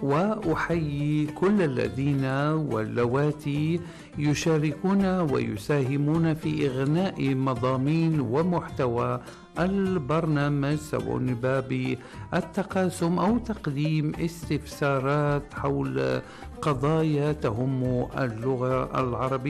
وأحيي كل الذين واللواتي يشاركون ويساهمون في إغناء مضامين ومحتوى البرنامج، سواء باب التقاسم أو تقديم استفسارات حول قضايا تهم اللغة العربية.